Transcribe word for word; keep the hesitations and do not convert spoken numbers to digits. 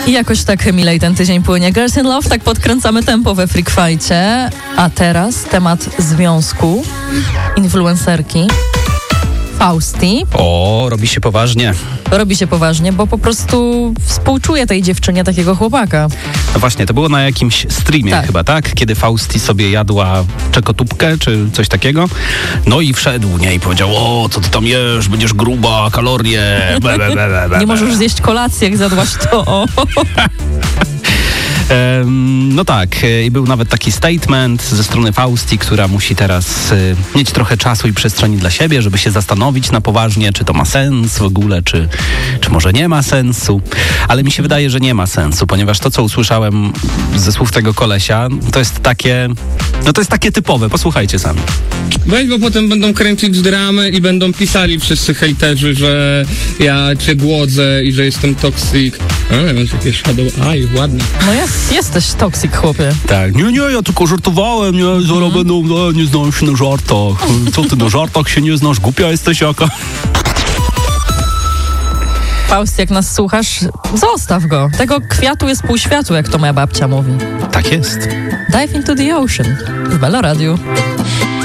I jakoś tak milej ten tydzień płynie. Girls in Love, tak podkręcamy tempo we Freak Fightcie. A teraz temat związku influencerki Fausti. O, robi się poważnie. Robi się poważnie, bo po prostu współczuję tej dziewczynie takiego chłopaka. No właśnie, to było na jakimś streamie tak. chyba, tak? Kiedy Fausti sobie jadła czekotubkę czy coś takiego. No i wszedł, nie? I powiedział, o, co ty tam jesz? Będziesz gruba, kalorie. Be, be, be, be, nie możesz zjeść kolacji, jak zjadłaś to. O. No tak, i był nawet taki statement ze strony Fausti, która musi teraz y, mieć trochę czasu i przestrzeni dla siebie, żeby się zastanowić na poważnie, czy to ma sens w ogóle, czy, czy może nie ma sensu. Ale mi się wydaje, że nie ma sensu, ponieważ to, co usłyszałem ze słów tego kolesia, to jest takie, no to jest takie typowe. Posłuchajcie sami. Weź, bo potem będą kręcić dramę i będą pisali wszyscy hejterzy, że ja cię głodzę i że jestem toksik. A, masz takie shadow eye, ładnie. No jest, jesteś toksik, chłopie. Tak, nie, nie, ja tylko żartowałem, nie, zaraz mm. będą, no, nie znam się na żartach. Co ty, na żartach się nie znasz? Głupia jesteś jaka. Faust, jak nas słuchasz, zostaw go. Tego kwiatu jest pół światu, jak to moja babcia mówi. Tak jest. Dive into the ocean w Melo Radio.